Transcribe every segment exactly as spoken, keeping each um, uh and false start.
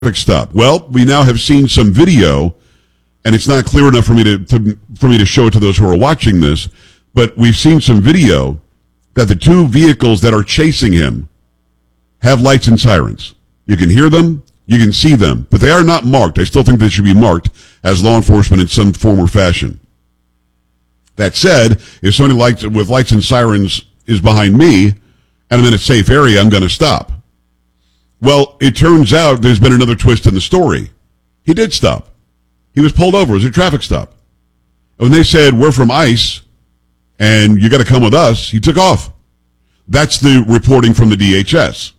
stop. Well, we now have seen some video, and it's not clear enough for me to, to for me to show it to those who are watching this, but we've seen some video that the two vehicles that are chasing him have lights and sirens. You can hear them, you can see them, but they are not marked. I still think they should be marked as law enforcement in some form or fashion. That said, if somebody lights, with lights and sirens is behind me, and I'm in a safe area, I'm going to stop. Well, it turns out there's been another twist in the story. He did stop. He was pulled over. It was a traffic stop. And when they said, we're from ICE, and you got to come with us, he took off. That's the reporting from the D H S.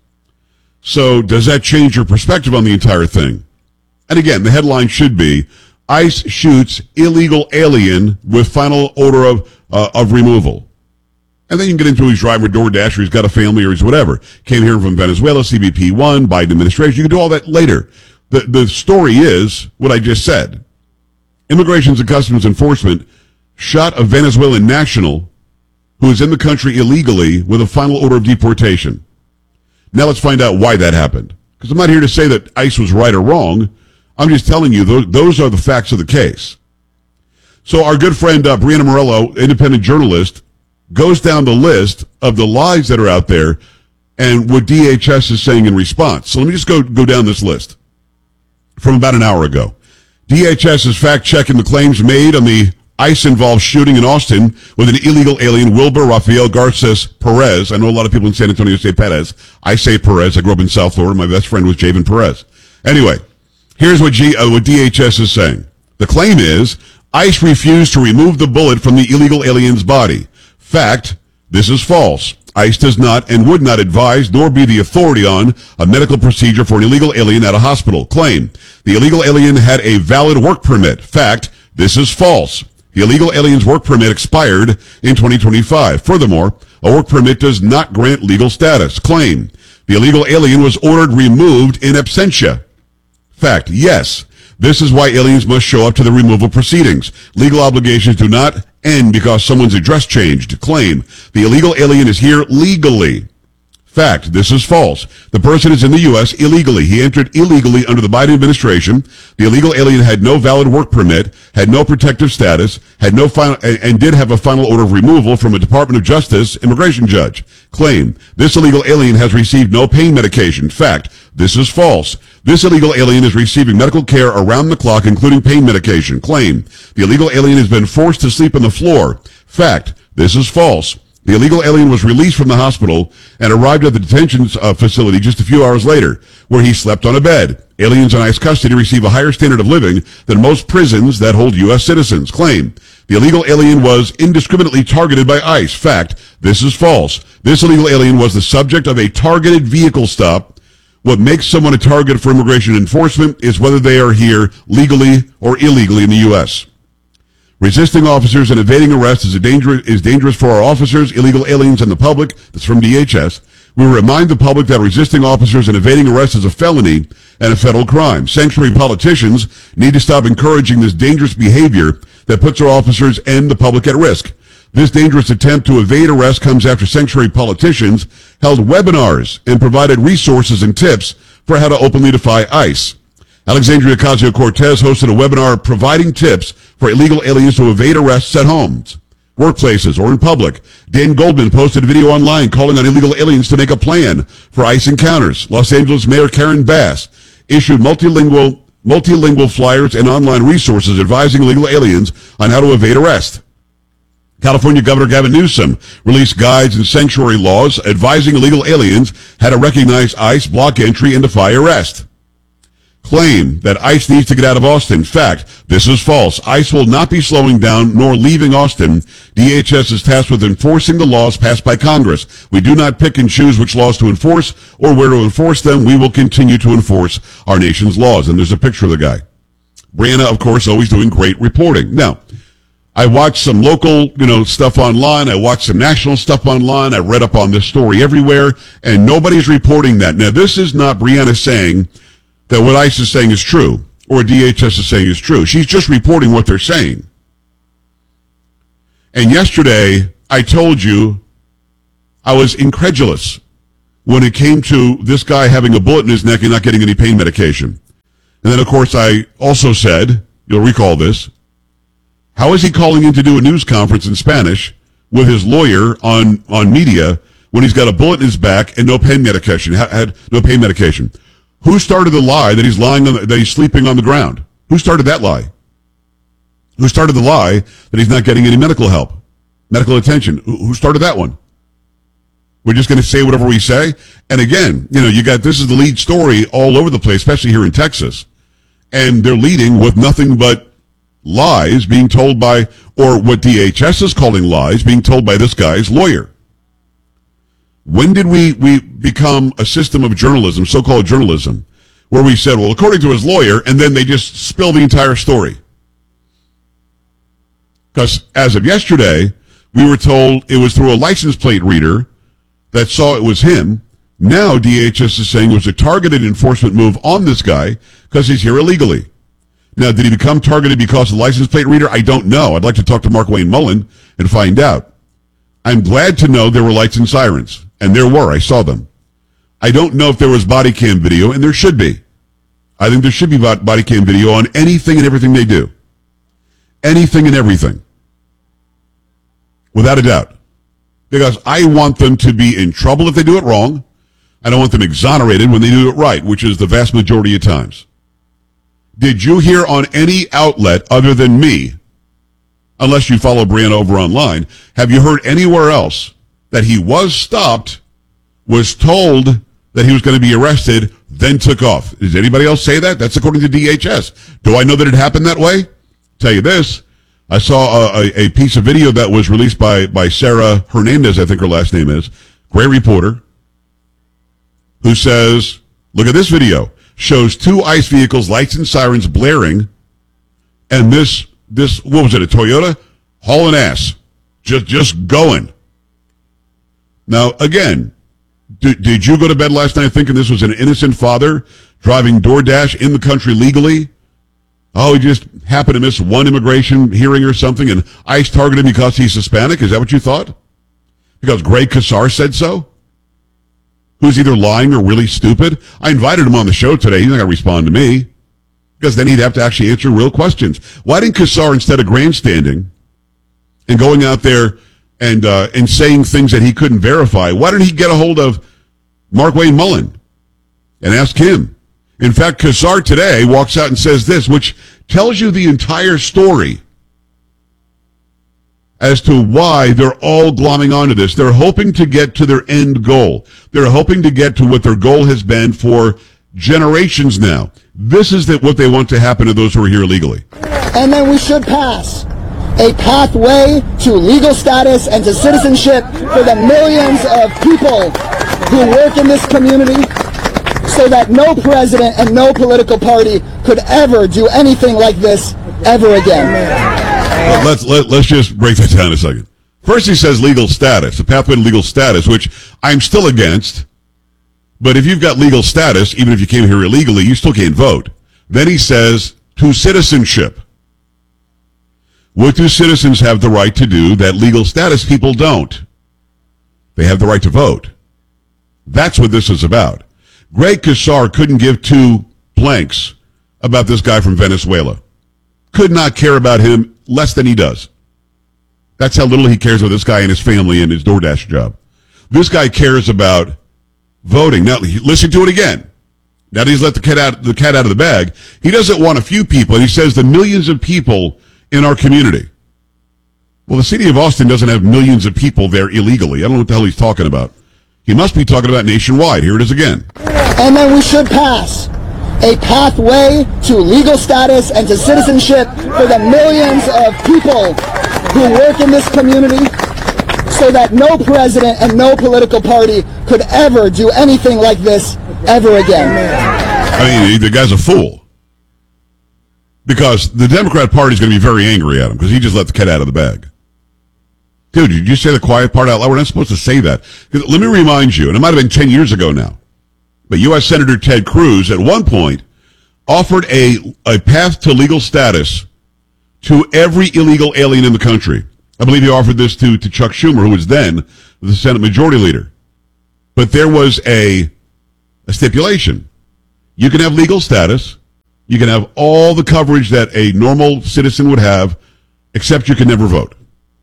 So does that change your perspective on the entire thing? And again, the headline should be, ICE shoots illegal alien with final order of, uh, of removal. And then you can get into he's driving a DoorDash, or he's got a family, or he's whatever. Came here from Venezuela, C B P one, Biden administration. You can do all that later. The, the story is what I just said. Immigrations and Customs Enforcement shot a Venezuelan national who is in the country illegally with a final order of deportation. Now let's find out why that happened. Because I'm not here to say that ICE was right or wrong. I'm just telling you those, those are the facts of the case. So our good friend uh, Brianna Morello, independent journalist, goes down the list of the lies that are out there and what D H S is saying in response. So let me just go, go down this list from about an hour ago. D H S is fact-checking the claims made on the ICE-involved shooting in Austin with an illegal alien, Wilber Rafael Garces Perez. I know a lot of people in San Antonio say Perez. I say Perez. I grew up in South Florida. My best friend was Javen Perez. Anyway, here's what, G, uh, what D H S is saying. The claim is ICE refused to remove the bullet from the illegal alien's body. Fact, this is false. ICE does not and would not advise nor be the authority on a medical procedure for an illegal alien at a hospital. Claim, the illegal alien had a valid work permit. Fact, this is false. The illegal alien's work permit expired in twenty twenty-five. Furthermore, a work permit does not grant legal status. Claim, the illegal alien was ordered removed in absentia. Fact, yes. This is why aliens must show up to the removal proceedings. Legal obligations do not end because someone's address changed. Claim, the illegal alien is here legally. Fact, this is false. The person is in the U S illegally. He entered illegally under the Biden administration. The illegal alien had no valid work permit, had no protective status, had no final, and did have a final order of removal from a Department of Justice immigration judge. Claim, this illegal alien has received no pain medication. Fact, this is false. This illegal alien is receiving medical care around the clock, including pain medication. Claim, the illegal alien has been forced to sleep on the floor. Fact, this is false. The illegal alien was released from the hospital and arrived at the detention uh, facility just a few hours later, where he slept on a bed. Aliens in ICE custody receive a higher standard of living than most prisons that hold U S citizens. Claim, the illegal alien was indiscriminately targeted by ICE. Fact, this is false. This illegal alien was the subject of a targeted vehicle stop. What makes someone a target for immigration enforcement is whether they are here legally or illegally in the U S Resisting officers and evading arrest is, a danger, is dangerous for our officers, illegal aliens, and the public. That's from D H S. We remind the public that resisting officers and evading arrest is a felony and a federal crime. Sanctuary politicians need to stop encouraging this dangerous behavior that puts our officers and the public at risk. This dangerous attempt to evade arrest comes after sanctuary politicians held webinars and provided resources and tips for how to openly defy ICE. Alexandria Ocasio-Cortez hosted a webinar providing tips for illegal aliens to evade arrests at homes, workplaces, or in public. Dan Goldman posted a video online calling on illegal aliens to make a plan for ICE encounters. Los Angeles Mayor Karen Bass issued multilingual, multilingual flyers and online resources advising illegal aliens on how to evade arrest. California Governor Gavin Newsom released guides and sanctuary laws advising illegal aliens how to recognize ICE, block entry, and defy arrest. Claim that ICE needs to get out of Austin. Fact, this is false. ICE will not be slowing down nor leaving Austin. D H S is tasked with enforcing the laws passed by Congress. We do not pick and choose which laws to enforce or where to enforce them. We will continue to enforce our nation's laws. And there's a picture of the guy. Brianna, of course, always doing great reporting. Now, I watched some local, you know, stuff online. I watched some national stuff online. I read up on this story everywhere, and nobody's reporting that. Now, this is not Brianna saying that what ICE is saying is true, or D H S is saying is true. She's just reporting what they're saying. And yesterday, I told you I was incredulous when it came to this guy having a bullet in his neck and not getting any pain medication. And then, of course, I also said, you'll recall this, how is he calling in to do a news conference in Spanish with his lawyer on, on media when he's got a bullet in his back and no pain medication, had no pain medication? Who started the lie that he's lying on the, that he's sleeping on the ground? Who started that lie? Who started the lie that he's not getting any medical help, medical attention? Who started that one? We're just going to say whatever we say. And again, you know, you got, this is the lead story all over the place, especially here in Texas. And they're leading with nothing but lies being told by, or what D H S is calling lies, being told by this guy's lawyer. When did we, we become a system of journalism, so-called journalism, where we said, well, according to his lawyer, and then they just spill the entire story? Because as of yesterday, we were told it was through a license plate reader that saw it was him. Now D H S is saying it was a targeted enforcement move on this guy because he's here illegally. Now, did he become targeted because of the license plate reader? I don't know. I'd like to talk to Markwayne Mullin and find out. I'm glad to know there were lights and sirens, and there were. I saw them. I don't know if there was body cam video, and there should be. I think there should be body cam video on anything and everything they do. Anything and everything. Without a doubt. Because I want them to be in trouble if they do it wrong. I don't want them exonerated when they do it right, which is the vast majority of times. Did you hear on any outlet other than me, unless you follow Brianna over online, have you heard anywhere else that he was stopped, was told that he was going to be arrested, then took off? Does anybody else say that? That's according to D H S. Do I know that it happened that way? Tell you this, I saw a, a, a piece of video that was released by, by Sarah Hernandez, I think her last name is, great reporter, who says, look at this video, shows two ICE vehicles, lights and sirens blaring, and this, this what was it, a Toyota? Hauling ass. Just, just going. Now, again, did, did you go to bed last night thinking this was an innocent father driving DoorDash in the country legally? Oh, he just happened to miss one immigration hearing or something, and ICE targeted him because he's Hispanic? Is that what you thought? Because Greg Casar said so? Who's either lying or really stupid? I invited him on the show today. He's not going to respond to me, because then he'd have to actually answer real questions. Why didn't Casar, instead of grandstanding and going out there and uh, and saying things that he couldn't verify, why didn't he get a hold of Markwayne Mullin and ask him? In fact, Casar today walks out and says this, which tells you the entire story as to why they're all glomming onto this. They're hoping to get to their end goal. They're hoping to get to what their goal has been for generations now. This is the, what they want to happen to those who are here illegally. And then we should pass a pathway to legal status and to citizenship for the millions of people who work in this community, so that no president and no political party could ever do anything like this ever again. Well, let's let, let's just break that down a second. First, he says legal status, a pathway to legal status, which I'm still against. But if you've got legal status, even if you came here illegally, you still can't vote. Then he says to citizenship. What do citizens have the right to do that legal status people don't? They have the right to vote. That's what this is about. Greg Casar couldn't give two blanks about this guy from Venezuela. Could not care about him less than he does. That's how little he cares about this guy and his family and his DoorDash job. This guy cares about voting. Now, listen to it again. Now that he's let the cat out, the cat out of the bag, he doesn't want a few people, and he says the millions of people in our community. Well, the city of Austin doesn't have millions of people there illegally. I don't know what the hell he's talking about. He must be talking about nationwide. Here it is again. And then we should pass a pathway to legal status and to citizenship for the millions of people who work in this community, so that no president and no political party could ever do anything like this ever again. I mean, the guy's a fool. Because the Democrat Party is going to be very angry at him because he just let the cat out of the bag. Dude, did you say the quiet part out loud? We're not supposed to say that. Let me remind you, and it might have been ten years ago now, but U S Senator Ted Cruz at one point offered a, a path to legal status to every illegal alien in the country. I believe he offered this to, to Chuck Schumer, who was then the Senate Majority Leader. But there was a, a stipulation. You can have legal status. You can have all the coverage that a normal citizen would have, except you can never vote.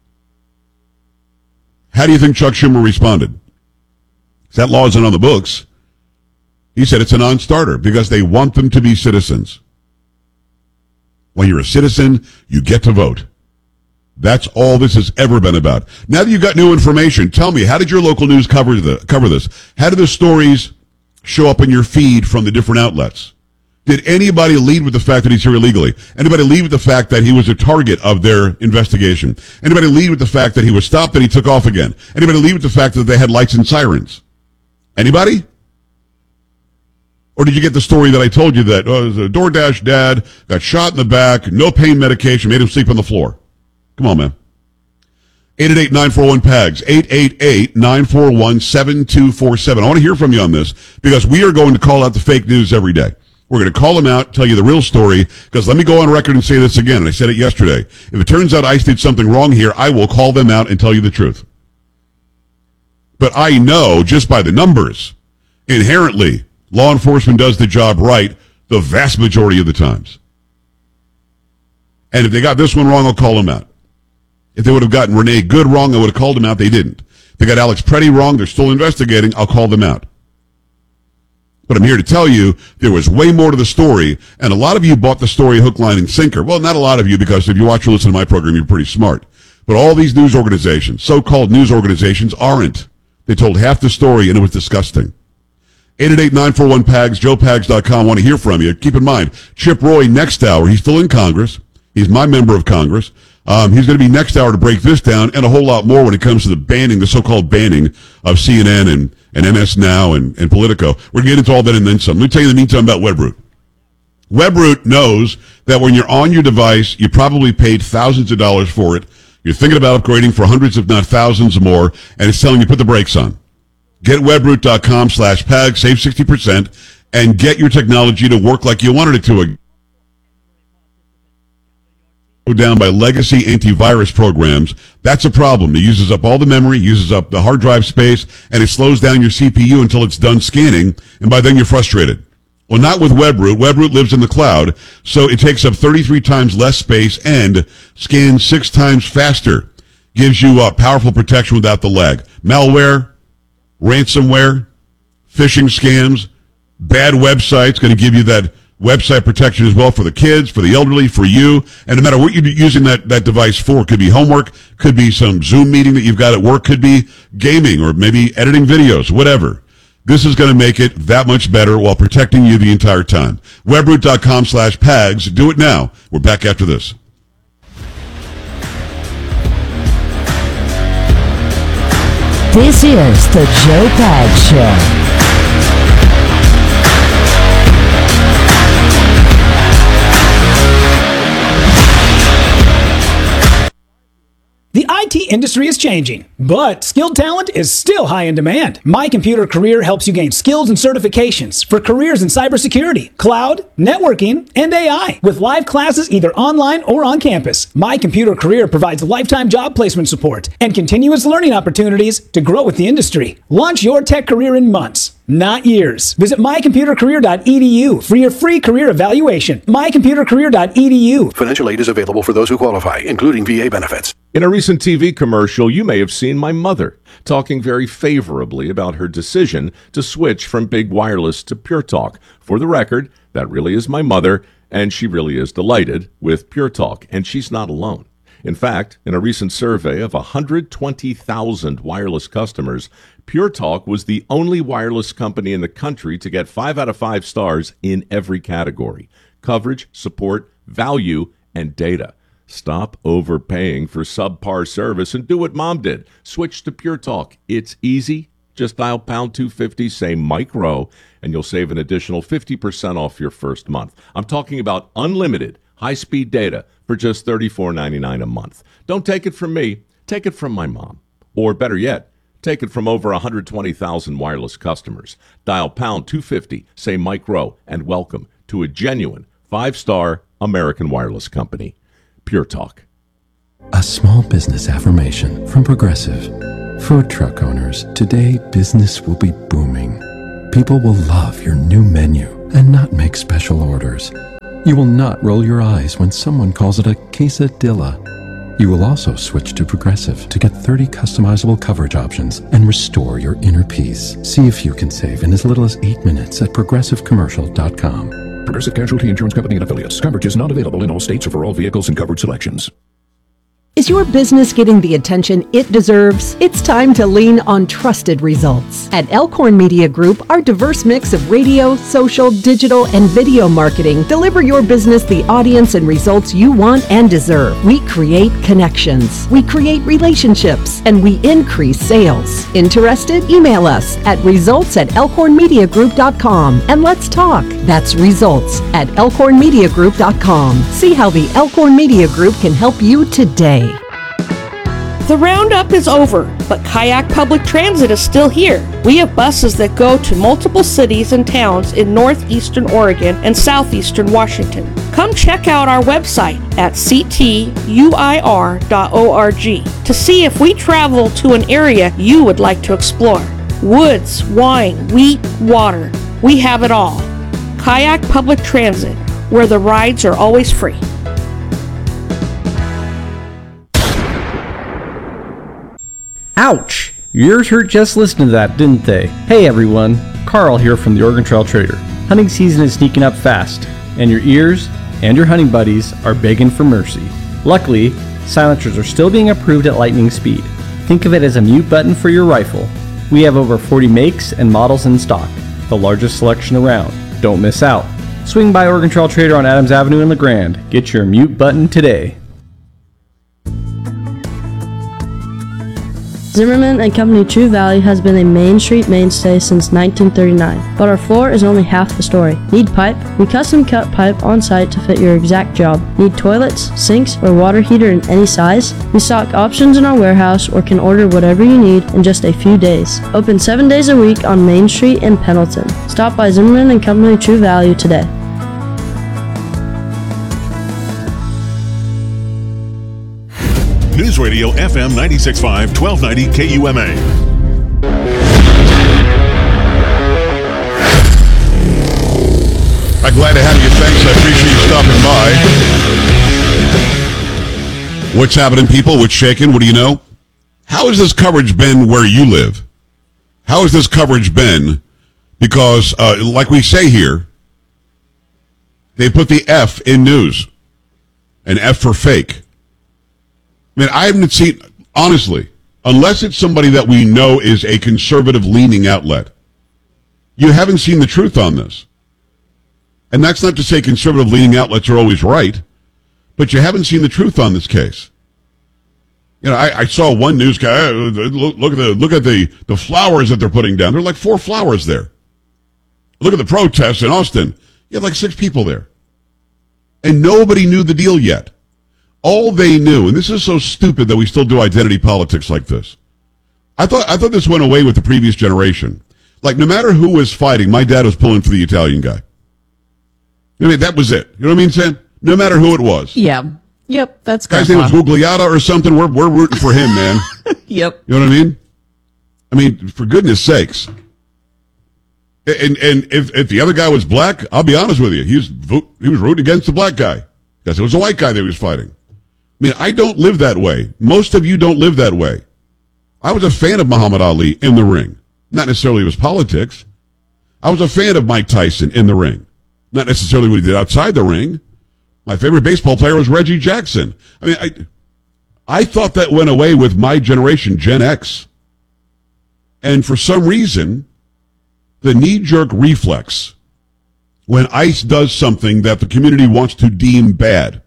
How do you think Chuck Schumer responded? That law isn't on the books. He said it's a non-starter because they want them to be citizens. When you're a citizen, you get to vote. That's all this has ever been about. Now that you've got new information, tell me, how did your local news cover the cover this? How did the stories show up in your feed from the different outlets? Did anybody lead with the fact that he's here illegally? Anybody lead with the fact that he was a target of their investigation? Anybody lead with the fact that he was stopped and he took off again? Anybody lead with the fact that they had lights and sirens? Anybody? Or did you get the story that I told you that oh, the DoorDash dad got shot in the back, no pain medication, made him sleep on the floor? Come on, man. eight eight eight, nine four one, P A G S, eight eight eight, nine four one, seven two four seven. I want to hear from you on this because we are going to call out the fake news every day. We're going to call them out, tell you the real story, because let me go on record and say this again, and I said it yesterday. If it turns out ICE did something wrong here, I will call them out and tell you the truth. But I know, just by the numbers, inherently, law enforcement does the job right the vast majority of the times. And if they got this one wrong, I'll call them out. If they would have gotten Renee Good wrong, I would have called them out. They didn't. If they got Alex Preddy wrong, they're still investigating, I'll call them out. But I'm here to tell you there was way more to the story, and a lot of you bought the story hook, line, and sinker. Well, not a lot of you, because if you watch or listen to my program, you're pretty smart. But all these news organizations, so-called news organizations, aren't. They told half the story, and it was disgusting. eight eight eight, nine four one, P A G S, joe pags dot com. I want to hear from you. Keep in mind, Chip Roy next hour, he's still in Congress. He's my member of Congress. Um, he's going to be next hour to break this down and a whole lot more when it comes to the banning, the so-called banning of C N N and, and M S Now and, and Politico. We're going to get into all that and then some. Let me tell you in the meantime about WebRoot. WebRoot knows that when you're on your device, you probably paid thousands of dollars for it. You're thinking about upgrading for hundreds, if not thousands more, and it's telling you put the brakes on. Get webroot.com slash PAG, save sixty percent, and get your technology to work like you wanted it to. Go down by legacy antivirus programs. That's a problem. It uses up all the memory, uses up the hard drive space, and it slows down your C P U until it's done scanning, and by then you're frustrated. Well, not with WebRoot. WebRoot lives in the cloud, so it takes up thirty-three times less space and scans six times faster. Gives you uh, powerful protection without the lag. Malware, ransomware, phishing scams, bad websites, going to give you that website protection as well for the kids, for the elderly, for you. And no matter what you're using that, that device for, could be homework, could be some Zoom meeting that you've got at work, could be gaming or maybe editing videos, whatever. This is going to make it that much better while protecting you the entire time. webroot.com slash PAGS. Do it now. We're back after this. This is the Joe Pags Show. The I T industry is changing, but skilled talent is still high in demand. My Computer Career helps you gain skills and certifications for careers in cybersecurity, cloud, networking, and A I. With live classes either online or on campus, My Computer Career provides lifetime job placement support and continuous learning opportunities to grow with the industry. Launch your tech career in months, not years. Visit my computer career dot e d u for your free career evaluation. my computer career dot e d u. Financial aid is available for those who qualify, including V A benefits. In a recent T V commercial, you may have seen my mother talking very favorably about her decision to switch from Big Wireless to Pure Talk. For the record, that really is my mother, and she really is delighted with Pure Talk, and she's not alone. In fact, in a recent survey of one hundred twenty thousand wireless customers, Pure Talk was the only wireless company in the country to get five out of five stars in every category: coverage, support, value, and data. Stop overpaying for subpar service and do what Mom did. Switch to Pure Talk. It's easy. Just dial pound two fifty, say Mike Rowe, and you'll save an additional fifty percent off your first month. I'm talking about unlimited high-speed data for just thirty-four ninety-nine a month. Don't take it from me. Take it from my mom. Or better yet, take it from over one hundred twenty thousand wireless customers. Dial pound two fifty, say Mike Rowe, and welcome to a genuine five-star American wireless company. Pure Talk. A small business affirmation from Progressive. Food truck owners, today business will be booming. People will love your new menu and not make special orders. You will not roll your eyes when someone calls it a quesadilla. You will also switch to Progressive to get thirty customizable coverage options and restore your inner peace. See if you can save in as little as eight minutes at progressive commercial dot com. Progressive Casualty Insurance Company and Affiliates. Coverage is not available in all states or for all vehicles and covered selections. Is your business getting the attention it deserves? It's time to lean on trusted results. At Elkhorn Media Group, our diverse mix of radio, social, digital, and video marketing deliver your business the audience and results you want and deserve. We create connections, we create relationships, and we increase sales. Interested? Email us at results at elkhorn media group dot com and let's talk. That's results at elkhorn media group dot com. See how the Elkhorn Media Group can help you today. The roundup is over, but Kayak Public Transit is still here. We have buses that go to multiple cities and towns in northeastern Oregon and southeastern Washington. Come check out our website at c t u i r dot org to see if we travel to an area you would like to explore. Woods, wine, wheat, water. We have it all. Kayak Public Transit, where the rides are always free. Ouch! Your ears hurt just listening to that, didn't they? Hey everyone, Carl here from the Oregon Trail Trader. Hunting season is sneaking up fast, and your ears and your hunting buddies are begging for mercy. Luckily, silencers are still being approved at lightning speed. Think of it as a mute button for your rifle. We have over forty makes and models in stock, the largest selection around. Don't miss out. Swing by Oregon Trail Trader on Adams Avenue in La Grande. Get your mute button today. Zimmerman and Company True Value has been a Main Street mainstay since nineteen thirty-nine, but our floor is only half the story. Need pipe? We custom cut pipe on site to fit your exact job. Need toilets, sinks, or water heater in any size? We stock options in our warehouse or can order whatever you need in just a few days. Open seven days a week on Main Street in Pendleton. Stop by Zimmerman and Company True Value today. News Radio F M ninety-six point five, twelve ninety K U M A. I'm glad to have you. Thanks. I appreciate you stopping by. What's happening, people? What's shaking? What do you know? How has this coverage been where you live? How has this coverage been? Because, uh, like we say here, they put the F in news. An F for fake. I mean, I haven't seen, honestly, unless it's somebody that we know is a conservative-leaning outlet, you haven't seen the truth on this. And that's not to say conservative-leaning outlets are always right, but you haven't seen the truth on this case. You know, I, I saw one news guy, look, look at the look at the, the flowers that they're putting down. There are like four flowers there. Look at the protests in Austin. You have like six people there. And nobody knew the deal yet. All they knew, and this is so stupid that we still do identity politics like this. I thought I thought this went away with the previous generation. Like, no matter who was fighting, my dad was pulling for the Italian guy. I mean, that was it. You know what I mean, Sam? No matter who it was. Yeah. Yep, that's good. Guy's name was Gugliotta or something. We're we're rooting for him, man. Yep. You know what I mean? I mean, for goodness sakes. And and if if the other guy was black, I'll be honest with you, he was he was rooting against the black guy because it was a white guy that he was fighting. I mean, I don't live that way. Most of you don't live that way. I was a fan of Muhammad Ali in the ring. Not necessarily his politics. I was a fan of Mike Tyson in the ring. Not necessarily what he did outside the ring. My favorite baseball player was Reggie Jackson. I mean, I, I thought that went away with my generation, Gen X. And for some reason, the knee-jerk reflex, when ICE does something that the community wants to deem bad,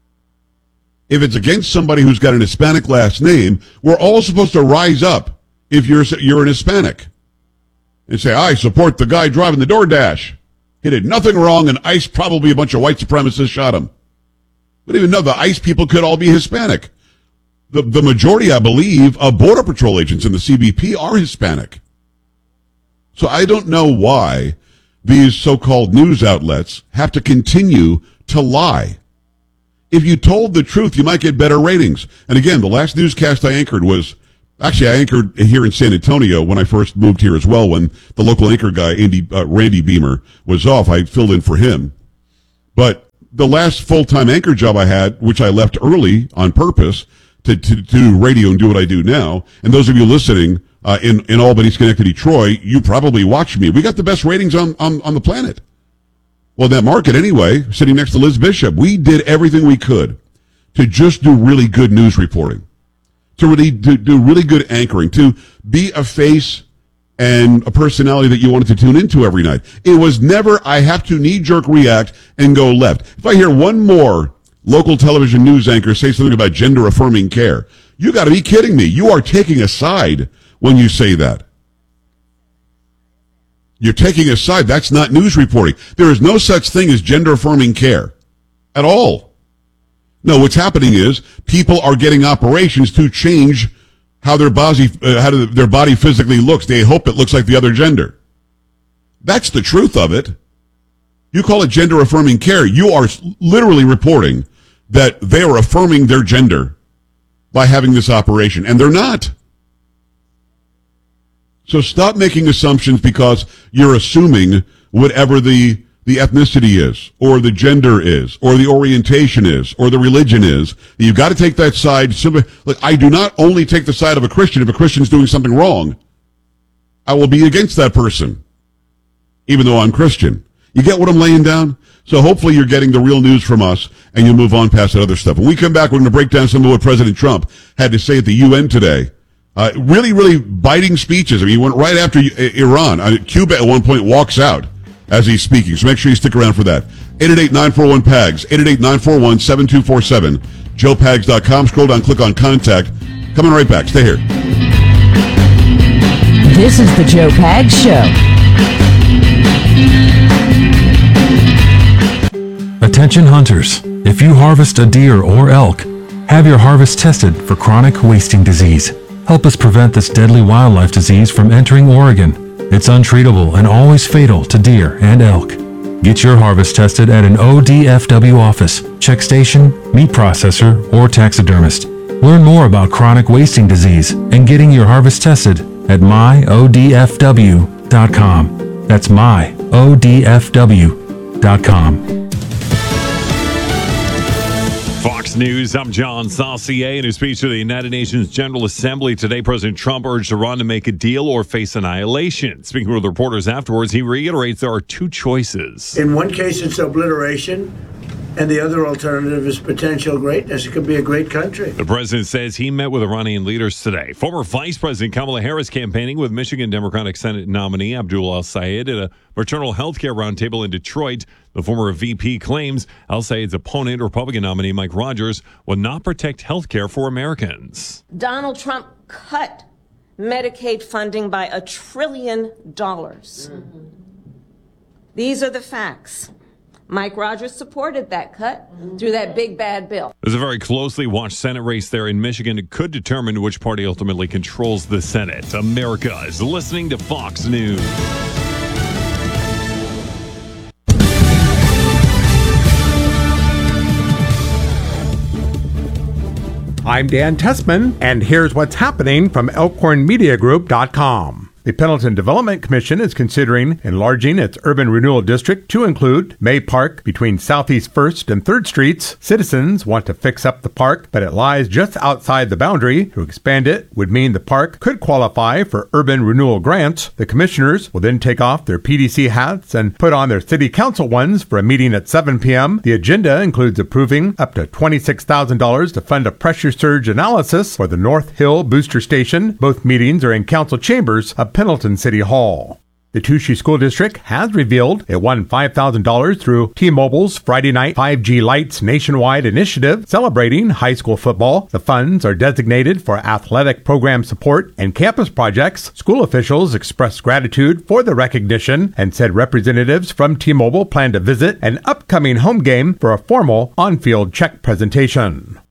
if it's against somebody who's got an Hispanic last name, we're all supposed to rise up if you're you're an Hispanic and say, I support the guy driving the DoorDash. He did nothing wrong, and ICE, probably a bunch of white supremacists, shot him. We don't even know the ICE people could all be Hispanic. The, the majority, I believe, of Border Patrol agents in the C B P are Hispanic. So I don't know why these so-called news outlets have to continue to lie. If you told the truth, you might get better ratings. And again, the last newscast I anchored was, actually I anchored here in San Antonio when I first moved here as well, when the local anchor guy, Andy, uh, Randy Beamer, was off. I filled in for him. But the last full-time anchor job I had, which I left early on purpose to, to, to do radio and do what I do now, and those of you listening uh, in, in Albany, Schenectady, Troy, you probably watch me. We got the best ratings on, on, on the planet. Well, in that market anyway, sitting next to Liz Bishop, we did everything we could to just do really good news reporting, to really do, do really good anchoring, to be a face and a personality that you wanted to tune into every night. It was never, I have to knee-jerk react and go left. If I hear one more local television news anchor say something about gender-affirming care, you got to be kidding me. You are taking a side when you say that. You're taking a side. That's not news reporting. There is no such thing as gender-affirming care at all. No, what's happening is people are getting operations to change how their body, uh, how their body physically looks. They hope it looks like the other gender. That's the truth of it. You call it gender affirming care. You are literally reporting that they are affirming their gender by having this operation, and they're not. So stop making assumptions because you're assuming whatever the the ethnicity is, or the gender is, or the orientation is, or the religion is. You've got to take that side. Look, I do not only take the side of a Christian if a Christian's doing something wrong. I will be against that person, even though I'm Christian. You get what I'm laying down? So hopefully you're getting the real news from us, and you'll move on past that other stuff. When we come back, we're going to break down some of what President Trump had to say at the U N today. Uh, really, really biting speeches. I mean, he went right after Iran. Uh, Cuba at one point walks out as he's speaking. So make sure you stick around for that. eight eight eight, nine four one, P A G S, eight eight eight, nine four one, seven two four seven, joe pags dot com. Scroll down, click on contact. Coming right back. Stay here. This is the Joe Pags Show. Attention hunters. If you harvest a deer or elk, have your harvest tested for chronic wasting disease. Help us prevent this deadly wildlife disease from entering Oregon. It's untreatable and always fatal to deer and elk. Get your harvest tested at an O D F W office, check station, meat processor, or taxidermist. Learn more about chronic wasting disease and getting your harvest tested at my O D F W dot com. That's my O D F W dot com. Fox News, I'm John Saucier. In his speech to the United Nations General Assembly today, President Trump urged Iran to make a deal or face annihilation. Speaking with reporters afterwards, he reiterates there are two choices. In one case, it's obliteration, and the other alternative is potential greatness. It could be a great country. The president says he met with Iranian leaders today. Former Vice President Kamala Harris campaigning with Michigan Democratic Senate nominee Abdul El-Sayed at a maternal health care roundtable in Detroit. The former V P claims El-Sayed's opponent, Republican nominee Mike Rogers, will not protect health care for Americans. Donald Trump cut Medicaid funding by a trillion dollars. Mm-hmm. These are the facts. Mike Rogers supported that cut through that big bad bill. There's a very closely watched Senate race there in Michigan. It could determine which party ultimately controls the Senate. America is listening to Fox News. I'm Dan Tessman, and here's what's happening from elkhorn media group dot com. The Pendleton Development Commission is considering enlarging its urban renewal district to include May Park between Southeast first and third Streets. Citizens want to fix up the park, but it lies just outside the boundary. To expand it would mean the park could qualify for urban renewal grants. The commissioners will then take off their P D C hats and put on their city council ones for a meeting at seven p.m. The agenda includes approving up to twenty-six thousand dollars to fund a pressure surge analysis for the North Hill Booster Station. Both meetings are in council chambers of Pendleton City Hall. The Touchy School District has revealed it won five thousand dollars through T-Mobile's Friday Night five G Lights nationwide initiative celebrating high school football. The funds are designated for athletic program support and campus projects. School officials expressed gratitude for the recognition and said representatives from T-Mobile plan to visit an upcoming home game for a formal on-field check presentation.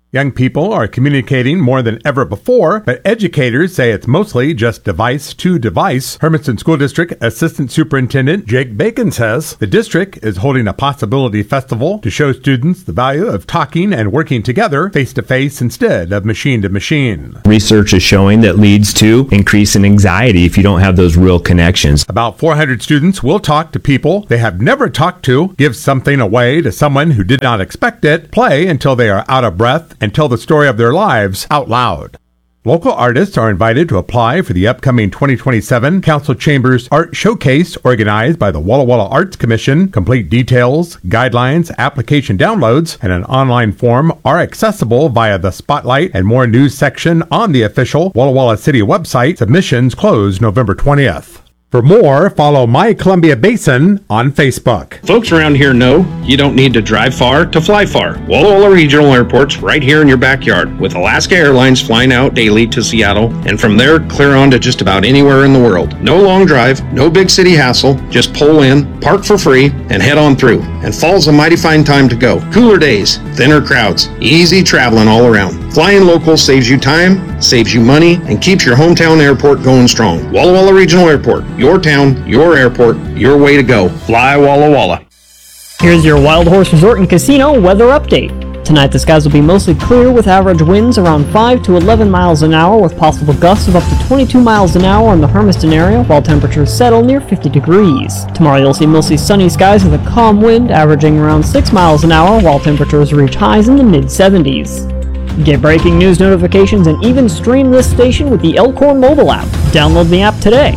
Young people are communicating more than ever before, but educators say it's mostly just device to device. Hermiston School District Assistant Superintendent Jake Bacon says the district is holding a possibility festival to show students the value of talking and working together face to face instead of machine to machine. Research is showing that leads to increase in anxiety if you don't have those real connections. About four hundred students will talk to people they have never talked to, give something away to someone who did not expect it, play until they are out of breath, and tell the story of their lives out loud. Local artists are invited to apply for the upcoming twenty twenty-seven Council Chambers Art Showcase organized by the Walla Walla Arts Commission. Complete details, guidelines, application downloads, and an online form are accessible via the Spotlight and More News section on the official Walla Walla City website. Submissions close November twentieth. For more, follow My Columbia Basin on Facebook. Folks around here know you don't need to drive far to fly far. Walla Walla Regional Airport's right here in your backyard, with Alaska Airlines flying out daily to Seattle, and from there clear on to just about anywhere in the world. No long drive, no big city hassle, just pull in, park for free, and head on through. And fall's a mighty fine time to go. Cooler days, thinner crowds, easy traveling all around. Flying local saves you time, saves you money, and keeps your hometown airport going strong. Walla Walla Regional Airport. Your town, your airport, your way to go. Fly Walla Walla. Here's your Wild Horse Resort and Casino weather update. Tonight the skies will be mostly clear with average winds around five to eleven miles an hour with possible gusts of up to twenty-two miles an hour in the Hermiston area while temperatures settle near fifty degrees. Tomorrow you'll see mostly sunny skies with a calm wind averaging around six miles an hour while temperatures reach highs in the mid seventies. Get breaking news notifications and even stream this station with the Elkhorn mobile app. Download the app today.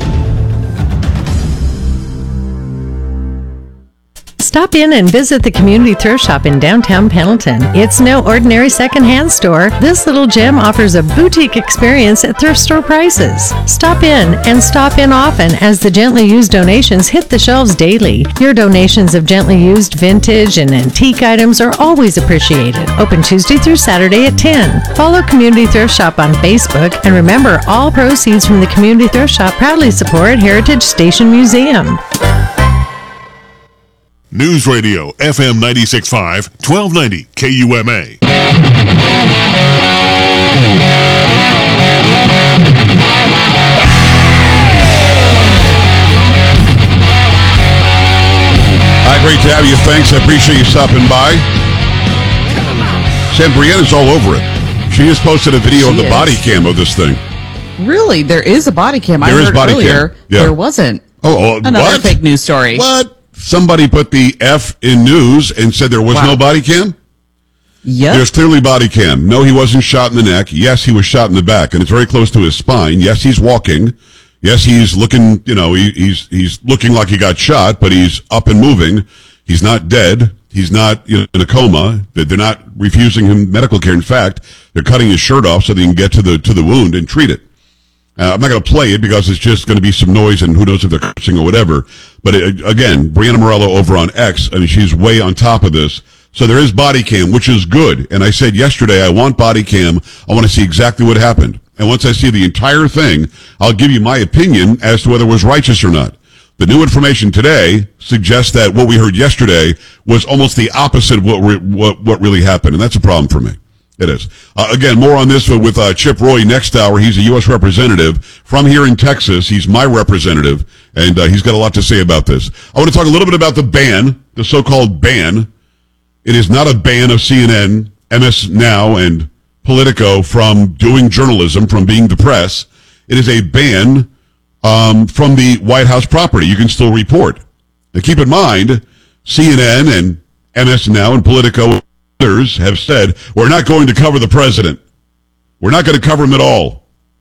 Stop in and visit the Community Thrift Shop in downtown Pendleton. It's no ordinary secondhand store. This little gem offers a boutique experience at thrift store prices. Stop in and stop in often as the gently used donations hit the shelves daily. Your donations of gently used vintage and antique items are always appreciated. Open Tuesday through Saturday at ten. Follow Community Thrift Shop on Facebook, and remember, all proceeds from the Community Thrift Shop proudly support Heritage Station Museum. News Radio, F M ninety-six point five, twelve ninety K U M A. Hi, great to have you. Thanks. I appreciate you stopping by. Sam, Brianna's all over it. She just posted a video She of the is. body cam of this thing. Really? There is a body cam. There I is heard body earlier cam. Yeah. there wasn't. Oh, oh Another what? fake news story. What? Somebody put the F in news and said there was Wow. no body cam? Yep. There's clearly body cam. No, he wasn't shot in the neck. Yes, he was shot in the back, and it's very close to his spine. Yes, he's walking. Yes, he's looking, you know, he, he's he's looking like he got shot, but he's up and moving. He's not dead. He's not, you know, in a coma. They're not refusing him medical care. In fact, they're cutting his shirt off so they can get to the to the wound and treat it. Uh, I'm not going to play it because it's just going to be some noise and who knows if they're cursing or whatever. But it, again, Brianna Morello over on X, I mean, she's way on top of this. So there is body cam, which is good. And I said yesterday, I want body cam. I want to see exactly what happened. And once I see the entire thing, I'll give you my opinion as to whether it was righteous or not. The new information today suggests that what we heard yesterday was almost the opposite of what re- what, what really happened. And that's a problem for me. It is. Uh, again, more on this with uh, Chip Roy next hour. He's a U S representative from here in Texas. He's my representative, and uh, he's got a lot to say about this. I want to talk a little bit about the ban, the so-called ban. It is not a ban of C N N, M S Now, and Politico from doing journalism, from being the press. It is a ban um, from the White House property. You can still report. Now, keep in mind, C N N and M S Now and Politico have said, we're not going to cover the president. We're not going to cover him at all.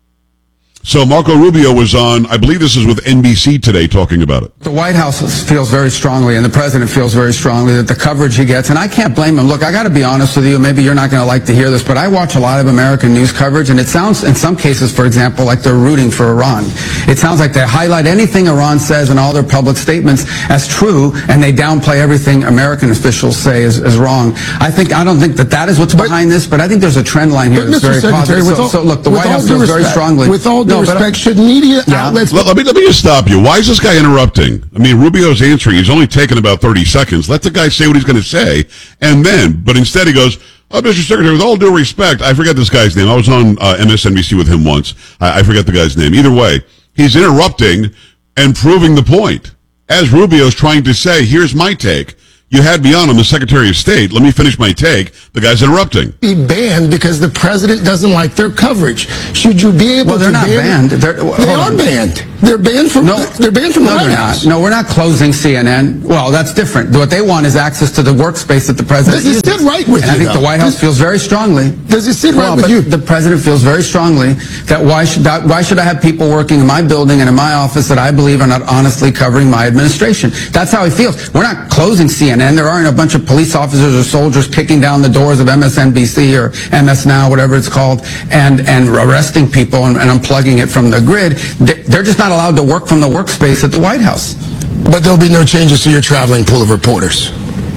So Marco Rubio was on, I believe this is with N B C today, talking about it. The White House feels very strongly, and the president feels very strongly, that the coverage he gets, and I can't blame him. Look, I got to be honest with you, maybe you're not going to like to hear this, but I watch a lot of American news coverage, and it sounds, in some cases, for example, like they're rooting for Iran. It sounds like they highlight anything Iran says in all their public statements as true, and they downplay everything American officials say is, is wrong. I think, I don't think that that is what's but, behind this, but I think there's a trend line here that's very positive. So, all, so look, the White House feels respect, very strongly. With all due no, respect, should media yeah. outlets... Let, let, me, let me just stop you. Why is this guy interrupting? I mean, Rubio's answering. He's only taken about thirty seconds. Let the guy say what he's going to say. And then, but instead he goes, Uh, Mister Secretary, with all due respect, I forget this guy's name. I was on uh, M S N B C with him once. I, I forget the guy's name. Either way, he's interrupting and proving the point. As Rubio's trying to say, here's my take. You had me on, I'm the Secretary of State. Let me finish my take. The guy's interrupting. Be banned because the president doesn't like their coverage. Should you be able well, they're to not ban? banned. They're, they are on. banned. They're banned from. No, they're banned from no, the White they're House. not. No, we're not closing C N N. Well, that's different. What they want is access to the workspace that the president Does it uses. sit right with and you? I think though? the White House does, feels very strongly. Does it sit well, right with but you? The president feels very strongly that why should that, why should I have people working in my building and in my office that I believe are not honestly covering my administration? That's how he feels. We're not closing C N N. There aren't a bunch of police officers or soldiers kicking down the doors of M S N B C or M S Now, whatever it's called, and and arresting people and, and unplugging it from the grid. They're just not allowed to work from the workspace at the White House. But there'll be no changes to your traveling pool of reporters.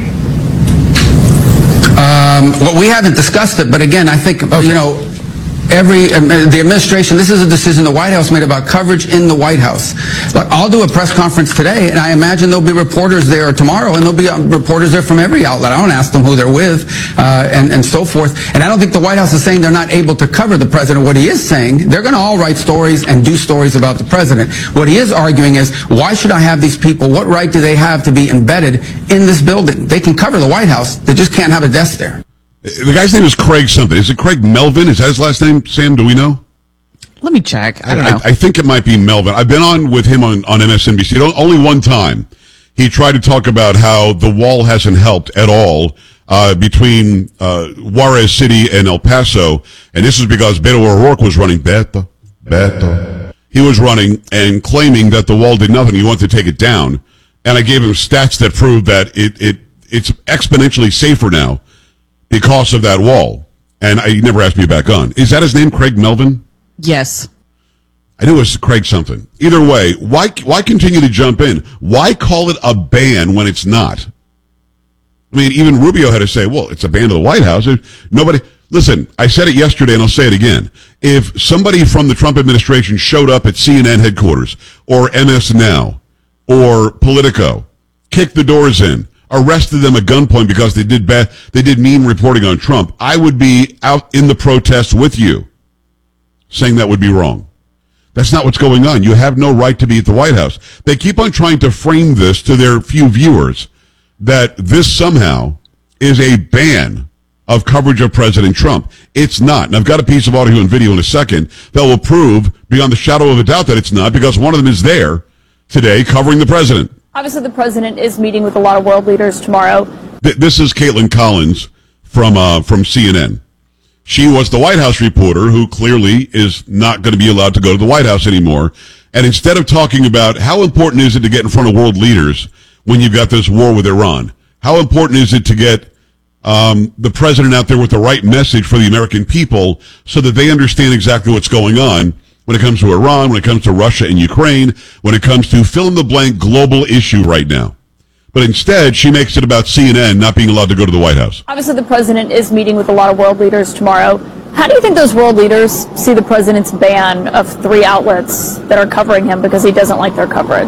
Um, well, we haven't discussed it, but again, I think, okay. you know, every, um, the administration, this is a decision the White House made about coverage in the White House. Like, I'll do a press conference today, and I imagine there'll be reporters there tomorrow, and there'll be um, reporters there from every outlet. I don't ask them who they're with, uh, and, and so forth. And I don't think the White House is saying they're not able to cover the president. What he is saying, they're going to all write stories and do stories about the president. What he is arguing is, why should I have these people? What right do they have to be embedded in this building? They can cover the White House. They just can't have a desk there. The guy's name is Craig something. Is it Craig Melvin? Is that his last name, Sam? Do we know? Let me check. I don't I, know. I, I think it might be Melvin. I've been on with him on, on M S N B C. Only one time. He tried to talk about how the wall hasn't helped at all uh, between uh, Juarez City and El Paso. And this is because Beto O'Rourke was running. Beto, Beto. He was running and claiming that the wall did nothing. He wanted to take it down. And I gave him stats that proved that it, it it's exponentially safer now because of that wall. And I, he never asked me back on. Is that his name, Craig Melvin? Yes. I knew it was Craig something. Either way, why why continue to jump in? Why call it a ban when it's not? I mean, even Rubio had to say, well, it's a ban to the White House. Nobody, listen, I said it yesterday and I'll say it again. If somebody from the Trump administration showed up at C N N headquarters or M S Now or Politico, kicked the doors in, arrested them at gunpoint because they did bad, they did mean reporting on Trump, I would be out in the protests with you saying that would be wrong. That's not what's going on. You have no right to be at the White House. They keep on trying to frame this to their few viewers that this somehow is a ban of coverage of President Trump. It's not. And I've got a piece of audio and video in a second that will prove beyond the shadow of a doubt that it's not, because one of them is there today covering the president. Obviously, the president is meeting with a lot of world leaders tomorrow. Th- this is Caitlin Collins from uh, from C N N. She was the White House reporter who clearly is not going to be allowed to go to the White House anymore. And instead of talking about how important is it to get in front of world leaders when you've got this war with Iran, how important is it to get um, the president out there with the right message for the American people so that they understand exactly what's going on when it comes to Iran, when it comes to Russia and Ukraine, when it comes to fill-in-the-blank global issue right now. But instead, she makes it about C N N not being allowed to go to the White House. Obviously, the president is meeting with a lot of world leaders tomorrow. How do you think those world leaders see the president's ban of three outlets that are covering him because he doesn't like their coverage?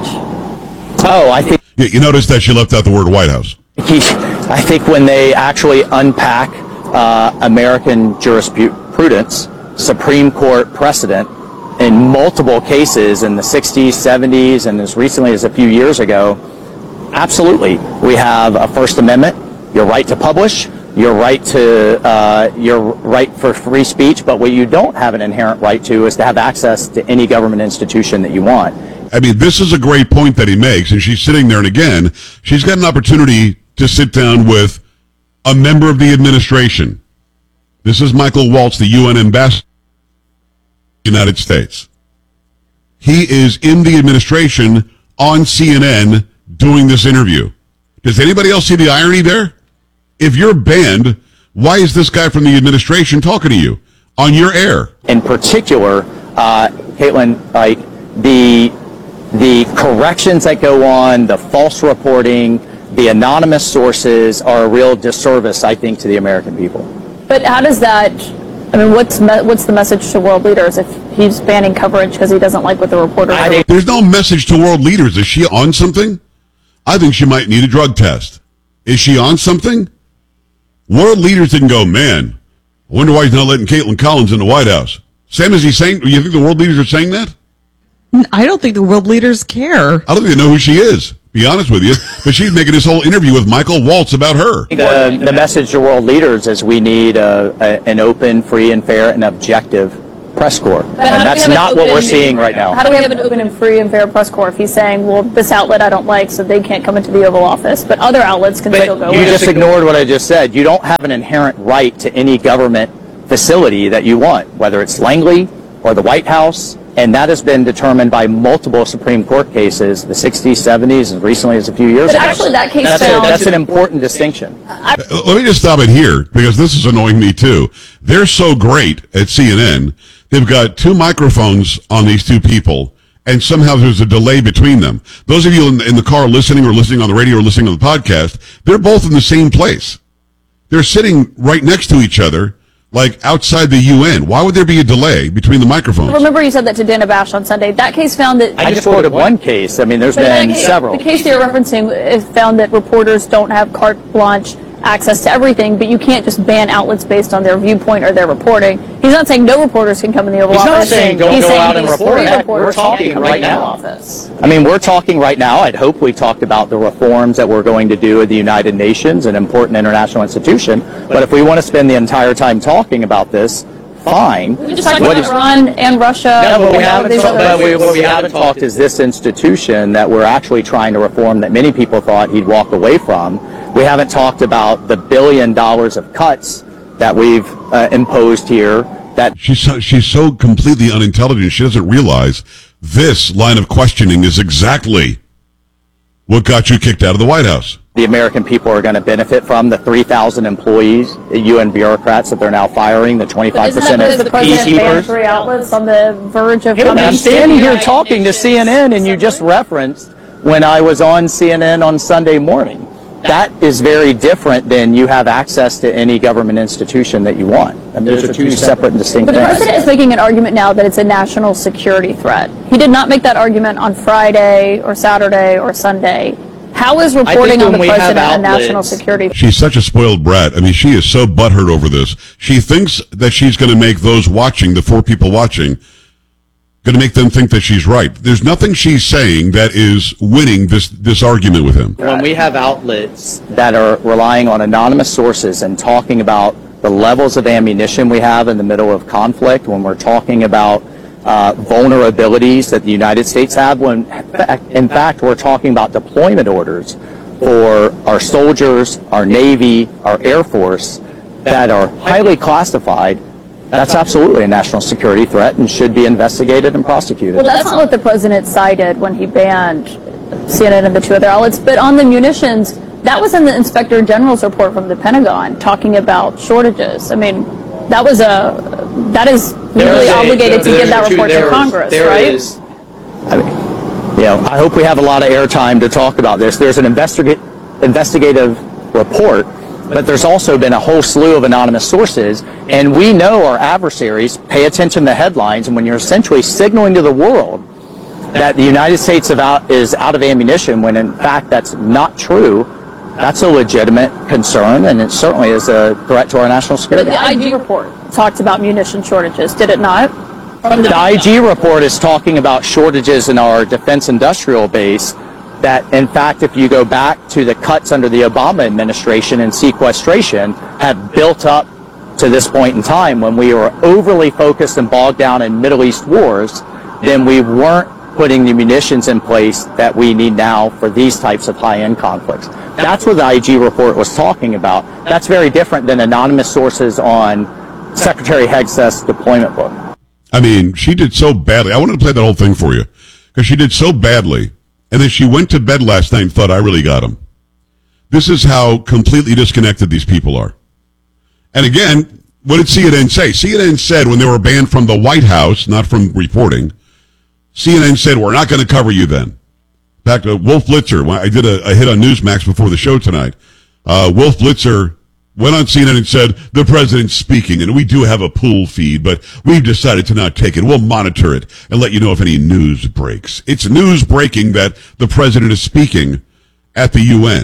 Oh, I think... Yeah, you notice that she left out the word White House. He, I think when they actually unpack uh, American jurisprudence, Supreme Court precedent, in multiple cases in the sixties, seventies, and as recently as a few years ago, absolutely. We have a First Amendment, your right to publish, your right to uh, your right for free speech, but what you don't have an inherent right to is to have access to any government institution that you want. I mean, this is a great point that he makes, and she's sitting there, and again, she's got an opportunity to sit down with a member of the administration. This is Michael Waltz, the U N ambassador to the United States. He is in the administration on C N N doing this interview. Does anybody else see the irony there? If you're banned, why is this guy from the administration talking to you on your air? In particular, uh, Caitlin, like the the corrections that go on, the false reporting, the anonymous sources are a real disservice, I think, to the American people. But how does that, I mean, what's me, what's the message to world leaders if he's banning coverage because he doesn't like what the reporters are? There's no message to world leaders. Is she on something? I think she might need a drug test. Is she on something? World leaders didn't go, man, I wonder why he's not letting Caitlin Collins in the White House. Sam, is he saying, do you think the world leaders are saying that? I don't think the world leaders care. I don't even know who she is, be honest with you. But she's making this whole interview with Michael Waltz about her. The, the message to world leaders is we need a, a, an open, free, and fair, and objective press corps. And that's not what we're seeing right now. How do we have an open and free and fair press corps if he's saying, well, this outlet I don't like, so they can't come into the Oval Office, but other outlets can But still go you in? just ignored what I just said. You don't have an inherent right to any government facility that you want, whether it's Langley or the White House, and that has been determined by multiple Supreme Court cases, the sixties, seventies, as recently as a few years But ago. actually that case that's, found- a, that's an important distinction. Uh, Let me just stop it here, because this is annoying me too. They're so great at C N N. They've got two microphones on these two people, and somehow there's a delay between them. Those of you in, in the car listening or listening on the radio or listening on the podcast, they're both in the same place. They're sitting right next to each other, like outside the U N. Why would there be a delay between the microphones? Remember you said that to Dana Bash on Sunday. That case found that... I just quoted one case. I mean, there's But that been case- several. The case you're referencing is found that reporters don't have carte blanche access to everything, but you can't just ban outlets based on their viewpoint or their reporting. He's not saying no reporters can come in the Oval He's not Office. saying don't He's go saying out and these report. three Heck, we're reporters talking can't come right in the now. office. I mean, we're talking right now. I'd hope we talked about the reforms that we're going to do at the United Nations, an important international institution. But if we want to spend the entire time talking about this, fine. We just talked What about is- Iran and Russia. No, but we and all haven't these talked, other but we, issues. what we haven't talked is this institution that we're actually trying to reform that many people thought he'd walk away from. We haven't talked about the billion dollars of cuts that we've uh, imposed here. That She's so, she's so completely unintelligent, she doesn't realize this line of questioning is exactly what got you kicked out of the White House. the American people are going to benefit from, the three thousand employees, U N bureaucrats that they're now firing, the twenty-five percent Isn't that because the of president banned peacekeepers. three outlets on the verge of Hey, coming I'm to standing the here United talking to C N N, and you just referenced when I was on C N N on Sunday morning. That is very different than you have access to any government institution that you want. I mean, those are two separate and distinct But the things. president is making an argument now that it's a national security threat. He did not make that argument on Friday or Saturday or Sunday. How is reporting on the when we have president a national outlets- security threat? She's such a spoiled brat. I mean, she is so butthurt over this. She thinks that she's going to make those watching, the four people watching, going to make them think that she's right. There's nothing she's saying that is winning this, this argument with him. When we have outlets that are relying on anonymous sources and talking about the levels of ammunition we have in the middle of conflict, when we're talking about uh, vulnerabilities that the United States have, when in fact we're talking about deployment orders for our soldiers, our Navy, our Air Force that are highly classified, that's absolutely a national security threat and should be investigated and prosecuted. Well, that's not what the president cited when he banned C N N and the two other outlets. But on the munitions, that was in the Inspector General's report from the Pentagon talking about shortages. I mean, that was a that is legally obligated to give that report to Congress, There right? is- I mean, you know, I hope we have a lot of airtime to talk about this. There's an investiga- investigative report, but there's also been a whole slew of anonymous sources, and we know our adversaries pay attention to headlines, and when you're essentially signaling to the world that the United States of out, is out of ammunition, when in fact that's not true, that's a legitimate concern, and it certainly is a threat to our national But security. the I G report talked about munition shortages, did it not? From The I G report is talking about shortages in our defense industrial base that, in fact, if you go back to the cuts under the Obama administration and sequestration, have built up to this point in time when we were overly focused and bogged down in Middle East wars, then we weren't putting the munitions in place that we need now for these types of high-end conflicts. That's what the I G report was talking about. That's very different than anonymous sources on Secretary Hegseth's deployment book. I mean, she did so badly. I wanted to play that whole thing for you because she did so badly. And then she went to bed last night and thought, I really got him. This is how completely disconnected these people are. And again, what did C N N say? C N N said when they were banned from the White House, not from reporting, C N N said, we're not going to cover you then. In fact, uh, Wolf Blitzer, when I did a, a hit on Newsmax before the show tonight, uh, Wolf Blitzer went on C N N and said, the president's speaking, and we do have a pool feed, but we've decided to not take it. We'll monitor it and let you know if any news breaks. It's news breaking that the president is speaking at the U N.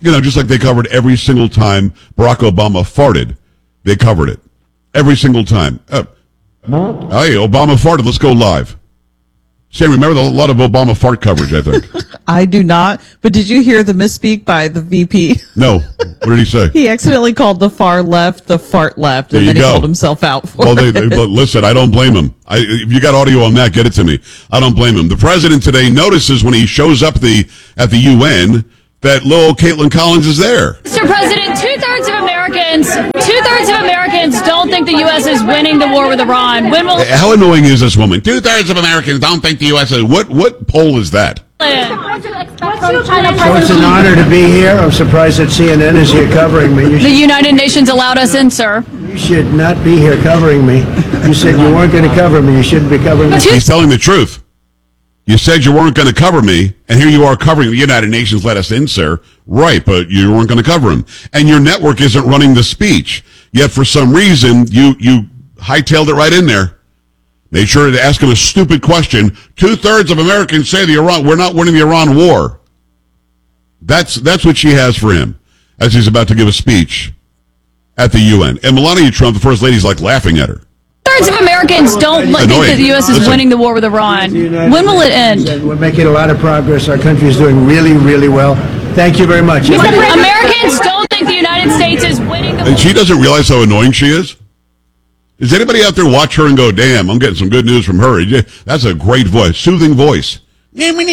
You know, just like they covered every single time Barack Obama farted, they covered it. Every single time. Uh, hey, Obama farted, let's go live. Sam, remember a lot of Obama fart coverage, I think. I do not, but did you hear the misspeak by the V P? No. What did he say? He accidentally called the far left the fart left, and then he go. called himself out for well, they, it. they, but listen, I don't blame him. I, if you got audio on that, get it to me. I don't blame him. The president today notices when he shows up the at the U N that little Caitlin Collins is there. Mister President, two-thirds of Americans, two-thirds of Americans don't think the U S is winning the war with Iran. When will... How annoying is this woman? Two-thirds of Americans don't think the U S is... What, what poll is that? So it's an honor to be here. I'm surprised that C N N is here covering me. You The should, United Nations allowed us in, sir. you should not be here covering me. You said you weren't going to cover me. You shouldn't be covering me. He's telling the truth. You said you weren't going to cover me, and here you are covering the United Nations let us in, sir. Right, but you weren't going to cover him. And your network isn't running the speech. Yet for some reason, you, you hightailed it right in there. Made sure to ask him a stupid question. Two-thirds of Americans say the Iran, we're not winning the Iran war. That's, that's what she has for him as he's about to give a speech at the U N. And Melania Trump, the first lady, is like laughing at her. Two-thirds of Americans don't think that the U S is Listen. winning the war with Iran. When will it end? We're making a lot of progress. Our country is doing really, really well. Thank you very much. Americans don't think the United States is winning the war. And she doesn't realize how annoying she is? Does anybody out there watch her and go, damn, I'm getting some good news from her? That's a great voice, soothing voice. See you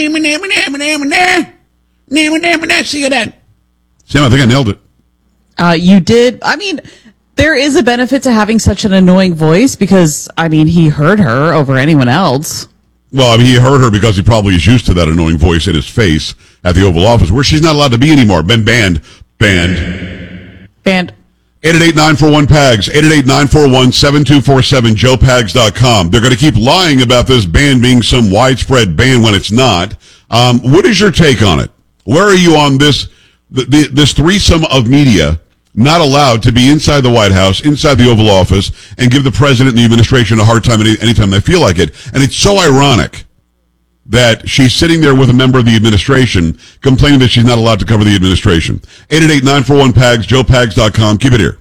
then. Sam, I think I nailed it. Uh, you did. I mean, there is a benefit to having such an annoying voice because, I mean, he heard her over anyone else. Well, I mean, he heard her because he probably is used to that annoying voice in his face at the Oval Office, where she's not allowed to be anymore. Been banned. Banned. Banned. eight eight eight, nine four one, P A G S, eight eight eight, nine four one, seven two four seven, joe pags dot com. They're going to keep lying about this ban being some widespread ban when it's not. Um, what is your take on it? Where are you on this, the, the, this threesome of media not allowed to be inside the White House, inside the Oval Office, and give the president and the administration a hard time any, anytime they feel like it? And it's so ironic that she's sitting there with a member of the administration complaining that she's not allowed to cover the administration. eight eight eight, nine four one, P A G S, joe pags dot com. Keep it here.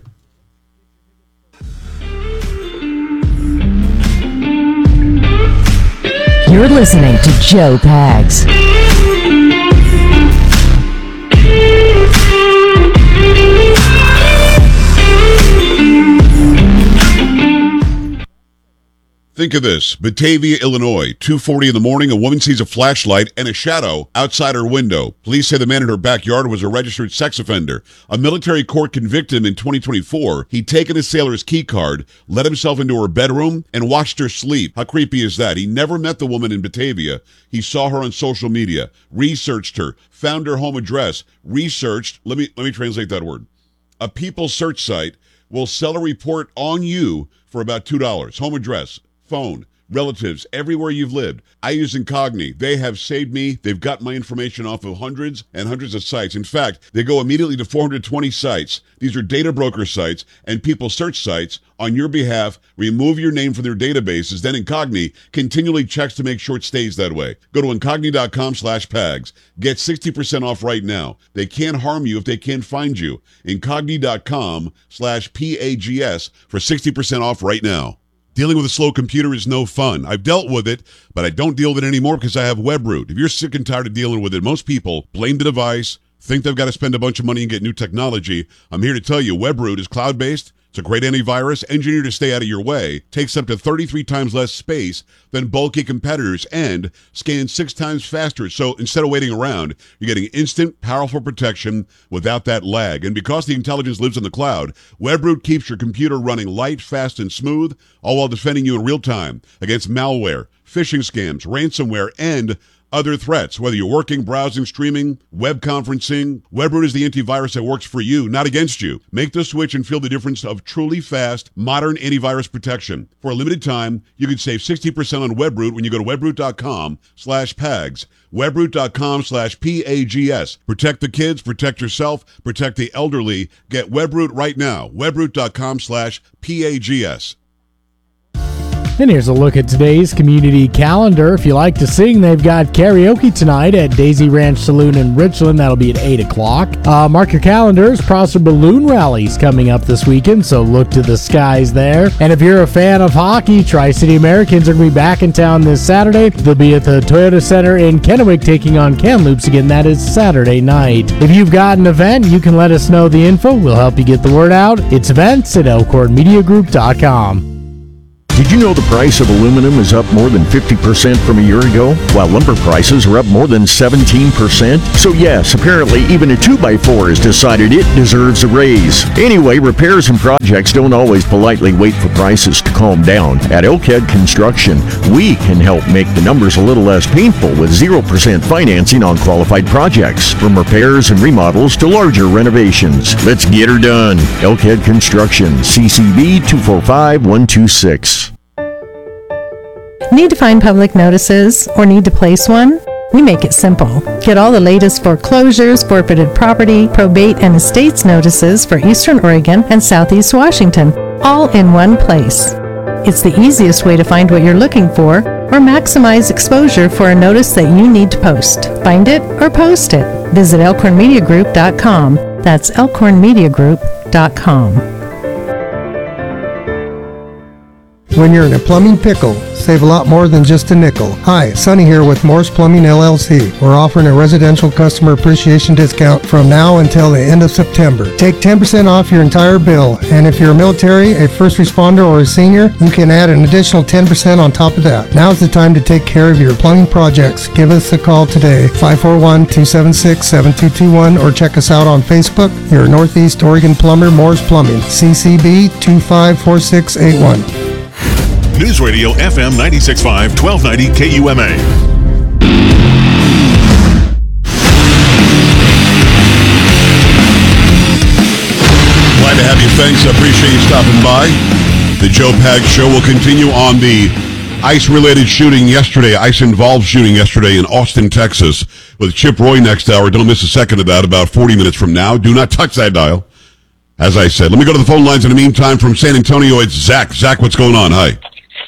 You're listening to Joe Pags. Think of this. Batavia, Illinois, two forty in the morning, a woman sees a flashlight and a shadow outside her window. Police say the man in her backyard was a registered sex offender. A military court convicted him in twenty twenty-four. He'd taken a sailor's key card, let himself into her bedroom, and watched her sleep. How creepy is that? He never met the woman in Batavia. He saw her on social media, researched her, found her home address, researched, let me, let me translate that word. A People search site will sell a report on you for about two dollars. Home address, phone, relatives, everywhere you've lived. I use Incogni. They have saved me. They've got my information off of hundreds and hundreds of sites. In fact, they go immediately to four hundred twenty sites. These are data broker sites and people search sites on your behalf, remove your name from their databases. Then Incogni continually checks to make sure it stays that way. Go to incogni.com slash pags. Get sixty percent off right now. They can't harm you if they can't find you. Incogni.com slash P-A-G-S for sixty percent off right now. Dealing with a slow computer is no fun. I've dealt with it, but I don't deal with it anymore because I have WebRoot. If you're sick and tired of dealing with it, most people blame the device, think they've got to spend a bunch of money and get new technology. I'm here to tell you, WebRoot is cloud-based. It's a great antivirus, engineered to stay out of your way, takes up to thirty-three times less space than bulky competitors, and scans six times faster. So instead of waiting around, you're getting instant, powerful protection without that lag. And because the intelligence lives in the cloud, WebRoot keeps your computer running light, fast, and smooth, all while defending you in real time against malware, phishing scams, ransomware, and other threats. Whether you're working, browsing, streaming, web conferencing, WebRoot is the antivirus that works for you, not against you. Make the switch and feel the difference of truly fast, modern antivirus protection. For a limited time, you can save sixty percent on WebRoot when you go to webroot.com slash pags. webroot.com slash P-A-G-S. Protect the kids, protect yourself, protect the elderly. Get WebRoot right now. webroot.com slash P-A-G-S. And here's a look at today's community calendar. If you like to sing, they've got karaoke tonight at Daisy Ranch Saloon in Richland. That'll be at eight o'clock. Uh, mark your calendars. Prosser Balloon Rally's coming up this weekend, so look to the skies there. And if you're a fan of hockey, Tri-City Americans are going to be back in town this Saturday. They'll be at the Toyota Center in Kennewick taking on Kamloops again. That is Saturday night. If you've got an event, you can let us know the info. We'll help you get the word out. It's events at elkhorn media group dot com. Did you know the price of aluminum is up more than fifty percent from a year ago, while lumber prices are up more than seventeen percent? So yes, apparently even a two by four has decided it deserves a raise. Anyway, repairs and projects don't always politely wait for prices to calm down. At Elkhead Construction, we can help make the numbers a little less painful with zero percent financing on qualified projects, from repairs and remodels to larger renovations. Let's get her done. Elkhead Construction, C C B two four five one two six. Need to find public notices or need to place one? We make it simple. Get all the latest foreclosures, forfeited property, probate, and estates notices for Eastern Oregon and Southeast Washington, all in one place. It's the easiest way to find what you're looking for or maximize exposure for a notice that you need to post. Find it or post it. Visit elkhorn media group dot com. That's elkhorn media group dot com. When you're in a plumbing pickle, save a lot more than just a nickel. Hi, Sonny here with Morse Plumbing L L C. We're offering a residential customer appreciation discount from now until the end of September. Take ten percent off your entire bill, and if you're a military, a first responder, or a senior, you can add an additional ten percent on top of that. Now's the time to take care of your plumbing projects. Give us a call today, five four one, two seven six, seven two two one, or check us out on Facebook. Your Northeast Oregon plumber, Morse Plumbing, C C B two five four six eight one. News Radio F M ninety-six point five, twelve ninety K U M A. Glad to have you. Thanks. I appreciate you stopping by. The Joe Pags Show will continue on the ICE-related shooting yesterday, ICE-involved shooting yesterday in Austin, Texas, with Chip Roy next hour. Don't miss a second of that, about forty minutes from now. Do not touch that dial, as I said. Let me go to the phone lines in the meantime. From San Antonio, it's Zach. Zach, what's going on? Hi.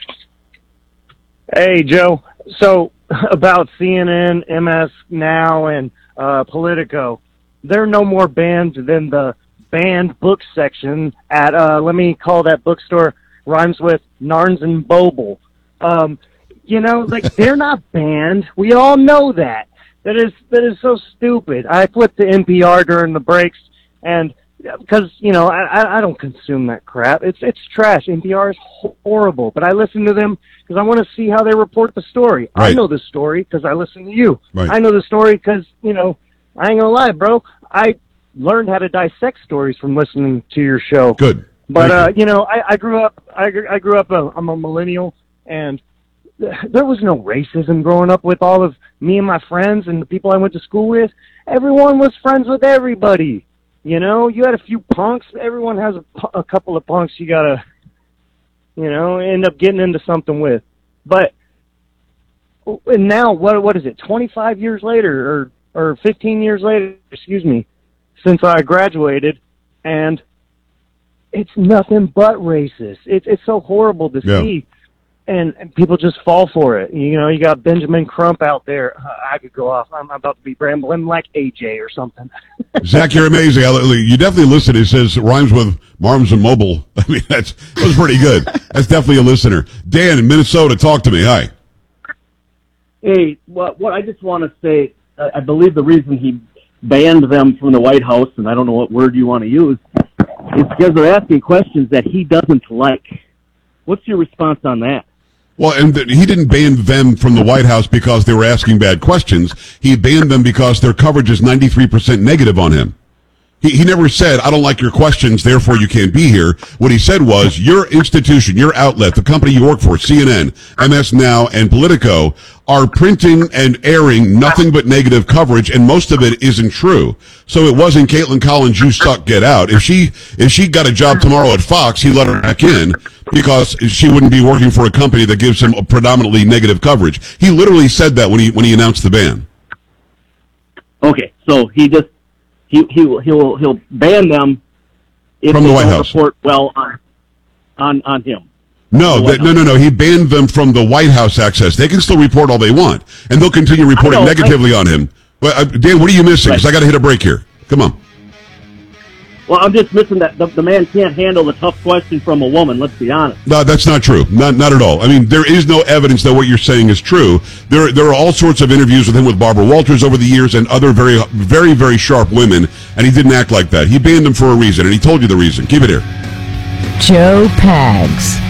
Hey, Joe. So, about C N N, M S Now, and uh, Politico, they're no more banned than the banned book section at, uh, let me call that bookstore, rhymes with Narns and Boble. Um, you know, like, they're not banned. We all know that. That is that is so stupid. I flipped to N P R during the breaks, and because, you know, I, I don't consume that crap. It's it's trash. N P R is horrible, but I listen to them because I want to see how they report the story. Right. I know the story because I listen to you. Right. I know the story because, you know, I ain't gonna lie, bro. I learned how to dissect stories from listening to your show. Good. But uh, you know, I, I grew up. I, I grew up. A, I'm a millennial, and there was no racism growing up with all of me and my friends and the people I went to school with. Everyone was friends with everybody. You know, you had a few punks. Everyone has a, a couple of punks you gotta, you know, end up getting into something with. But and now, what what is it? twenty-five years later, or or fifteen years later, excuse me, since I graduated, and it's nothing but racist. It's it's so horrible to yeah. see, and, and people just fall for it. You know, you got Benjamin Crump out there. Uh, I could go off. I'm about to be rambling like A J or something. Zach, you're amazing. You definitely listen. It says it rhymes with Marms and Mobile. I mean, that's that was pretty good. That's definitely a listener. Dan in Minnesota, talk to me. Hi. Hey, what, what I just want to say, I, I believe the reason he banned them from the White House, and I don't know what word you want to use, is because they're asking questions that he doesn't like. What's your response on that? Well, and th- he didn't ban them from the White House because they were asking bad questions. He banned them because their coverage is ninety-three percent negative on him. He, he never said, I don't like your questions, therefore you can't be here. What he said was, your institution, your outlet, the company you work for, C N N, M S Now, and Politico, are printing and airing nothing but negative coverage, and most of it isn't true. So it wasn't Caitlin Collins, you suck, get out. If she if she got a job tomorrow at Fox, he let her back in because she wouldn't be working for a company that gives him a predominantly negative coverage. He literally said that when he when he announced the ban. Okay, so he just he he will he'll he'll ban them if from they the White don't House. report well on on on him. No, that, no, no, no. He banned them from the White House access. They can still report all they want, and they'll continue reporting know, negatively I, on him. Well, uh, Dan, what are you missing? Because right. I got to hit a break here. Come on. Well, I'm just missing that the, the man can't handle the tough question from a woman. Let's be honest. No, that's not true. Not not at all. I mean, there is no evidence that what you're saying is true. There there are all sorts of interviews with him with Barbara Walters over the years and other very very very sharp women, and he didn't act like that. He banned them for a reason, and he told you the reason. Keep it here. Joe Pags.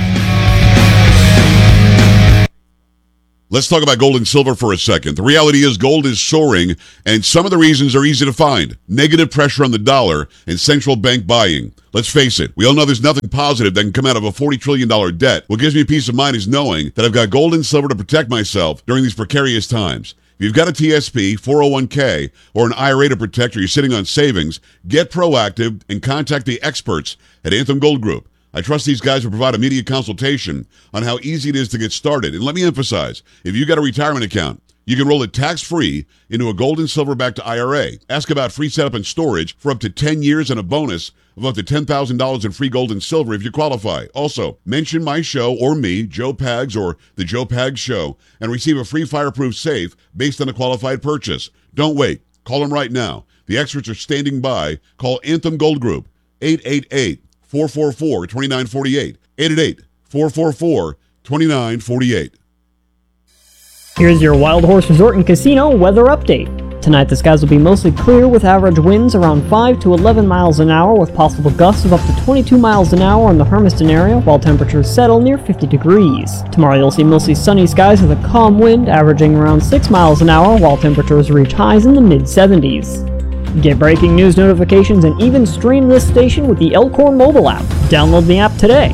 Let's talk about gold and silver for a second. The reality is gold is soaring, and some of the reasons are easy to find. Negative pressure on the dollar and central bank buying. Let's face it, we all know there's nothing positive that can come out of a forty trillion dollars debt. What gives me peace of mind is knowing that I've got gold and silver to protect myself during these precarious times. If you've got a T S P, four oh one k, or an I R A to protect, or you're sitting on savings, get proactive and contact the experts at Anthem Gold Group. I trust these guys will provide immediate consultation on how easy it is to get started. And let me emphasize, if you got a retirement account, you can roll it tax-free into a gold and silver-backed I R A. Ask about free setup and storage for up to ten years and a bonus of up to ten thousand dollars in free gold and silver if you qualify. Also, mention my show or me, Joe Pags or The Joe Pags Show, and receive a free fireproof safe based on a qualified purchase. Don't wait. Call them right now. The experts are standing by. Call Anthem Gold Group, eight eight eight, four four four, two nine four eight, eight eight eight, four four four, two nine four eight. Here's your Wild Horse Resort and Casino weather update. Tonight the skies will be mostly clear with average winds around five to eleven miles an hour with possible gusts of up to twenty-two miles an hour in the Hermiston area while temperatures settle near fifty degrees. Tomorrow you'll see mostly sunny skies with a calm wind averaging around six miles an hour while temperatures reach highs in the mid seventies. Get breaking news notifications and even stream this station with the Elkhorn mobile app. Download the app today.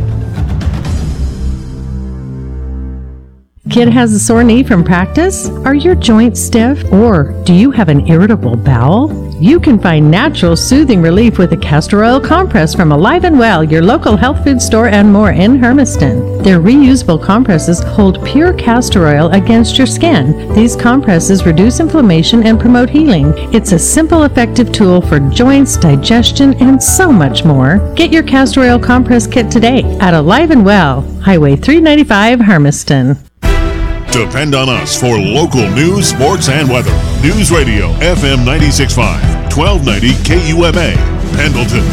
Kid has a sore knee from practice? Are your joints stiff? Or do you have an irritable bowel? You can find natural soothing relief with a castor oil compress from Alive and Well, your local health food store and more in Hermiston. Their reusable compresses hold pure castor oil against your skin. These compresses reduce inflammation and promote healing. It's a simple, effective tool for joints, digestion, and so much more. Get your castor oil compress kit today at Alive and Well, Highway three ninety-five, Hermiston. Depend on us for local news, sports, and weather. News Radio F M ninety-six point five, twelve ninety K U M A, Pendleton.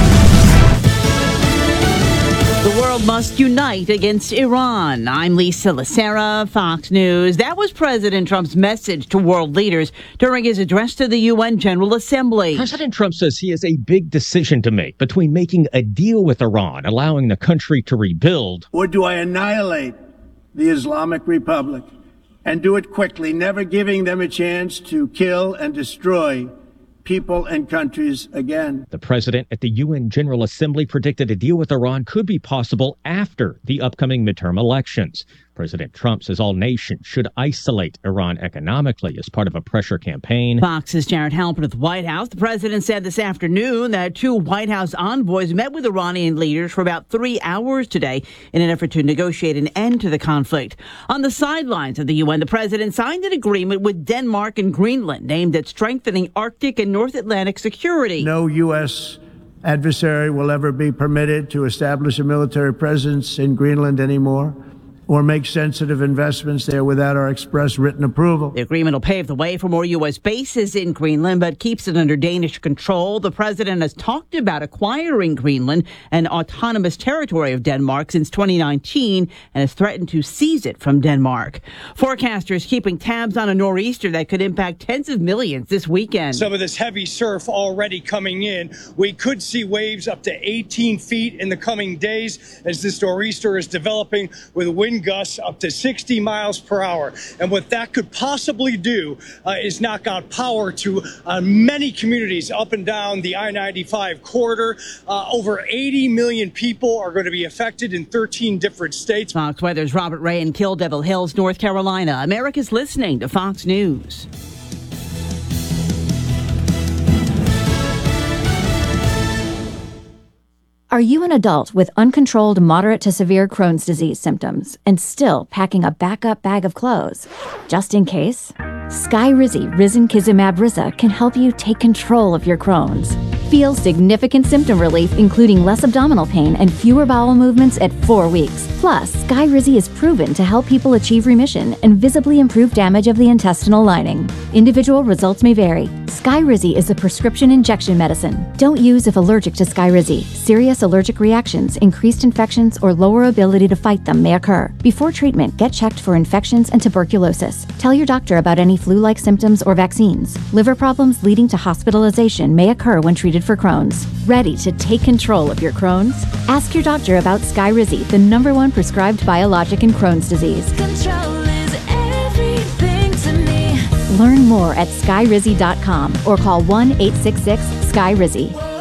The world must unite against Iran. I'm Lisa Lacera, Fox News. That was President Trump's message to world leaders during his address to the U N General Assembly. President Trump says he has a big decision to make between making a deal with Iran, allowing the country to rebuild, or do I annihilate the Islamic Republic and do it quickly, never giving them a chance to kill and destroy people and countries again. The president at the U N General Assembly predicted a deal with Iran could be possible after the upcoming midterm elections. President Trump says all nations should isolate Iran economically as part of a pressure campaign. Fox's Jared Halpern at the White House. The president said this afternoon that two White House envoys met with Iranian leaders for about three hours today in an effort to negotiate an end to the conflict. On the sidelines of the U N, the president signed an agreement with Denmark and Greenland aimed at strengthening Arctic and North Atlantic security. No U S adversary will ever be permitted to establish a military presence in Greenland anymore, or make sensitive investments there without our express written approval. The agreement will pave the way for more U S bases in Greenland, but keeps it under Danish control. The president has talked about acquiring Greenland, an autonomous territory of Denmark, since twenty nineteen, and has threatened to seize it from Denmark. Forecasters keeping tabs on a nor'easter that could impact tens of millions this weekend. Some of this heavy surf already coming in. We could see waves up to eighteen feet in the coming days as this nor'easter is developing with wind gusts up to sixty miles per hour. And what that could possibly do uh, is knock out power to uh, many communities up and down the I ninety-five corridor. Uh, over eighty million people are going to be affected in thirteen different states. Fox Weather's Robert Ray in Kill Devil Hills, North Carolina. America's listening to Fox News. Are you an adult with uncontrolled moderate to severe Crohn's disease symptoms and still packing a backup bag of clothes? Just in case? Skyrizi Risankizumab Riza can help you take control of your Crohn's. Feel significant symptom relief, including less abdominal pain and fewer bowel movements at four weeks. Plus, Skyrizi is proven to help people achieve remission and visibly improve damage of the intestinal lining. Individual results may vary. Skyrizi is a prescription injection medicine. Don't use if allergic to Skyrizi. Serious allergic reactions, increased infections, or lower ability to fight them may occur. Before treatment, get checked for infections and tuberculosis. Tell your doctor about any flu-like symptoms or vaccines. Liver problems leading to hospitalization may occur when treated for Crohn's. Ready to take control of your Crohn's? Ask your doctor about Skyrizi, the number one prescribed biologic in Crohn's disease. Control is everything to me. Learn more at skyrizi dot com or call one eight six six, S K Y R I Z I.